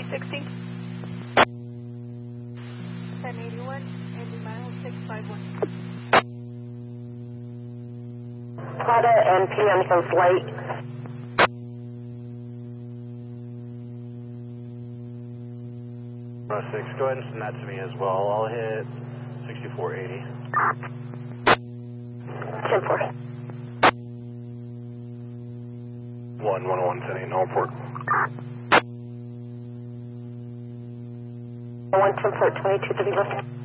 60. 1081, ending mile 651. Plata and PM since late. Rush 6, go ahead and send that to me as well. I'll hit 6480. 10-4. 111, 10-8, no report. 110-4, 2230 left.